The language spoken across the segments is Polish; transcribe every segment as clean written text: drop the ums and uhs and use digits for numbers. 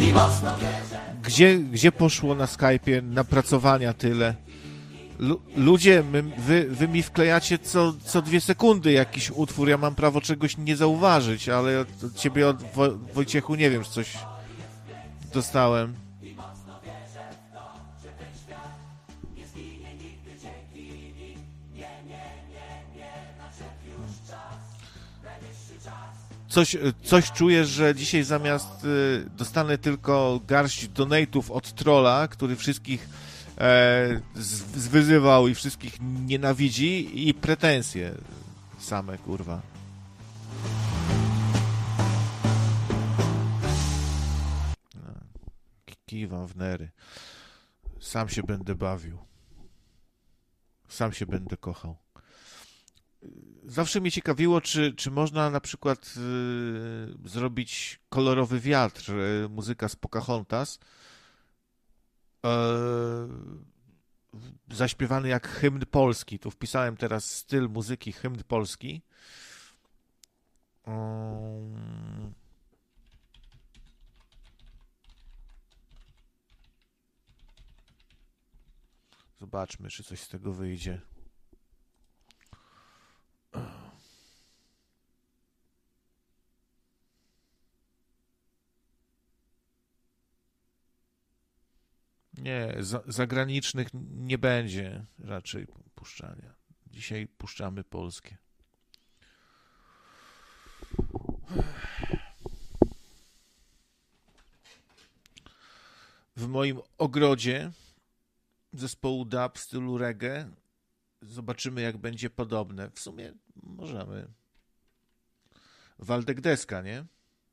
Gdzie poszło na Skype'ie napracowania tyle? Ludzie, wy mi wklejacie co 2 sekundy jakiś utwór, ja mam prawo czegoś nie zauważyć, ale od ciebie, od Wojciechu, nie wiem, czy coś dostałem. Coś czuję, że dzisiaj zamiast dostanę tylko garść donate'ów od trolla, który wszystkich zwyzywał i wszystkich nienawidzi, i pretensje same, kurwa. Kiwam w nery. Sam się będę bawił. Sam się będę kochał. Zawsze mnie ciekawiło, czy można na przykład zrobić kolorowy wiatr, muzyka z Pocahontas, zaśpiewany jak hymn polski. Tu wpisałem teraz styl muzyki hymn polski. Zobaczmy, czy coś z tego wyjdzie. Nie, zagranicznych nie będzie raczej puszczania. Dzisiaj puszczamy polskie. W moim ogrodzie zespołu dub w stylu reggae zobaczymy, jak będzie podobne. W sumie możemy. Waldek Deska, nie?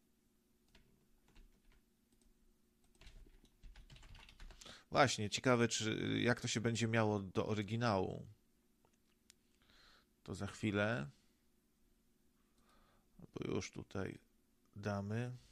Właśnie, ciekawe, jak to się będzie miało do oryginału. To za chwilę. Bo już tutaj damy.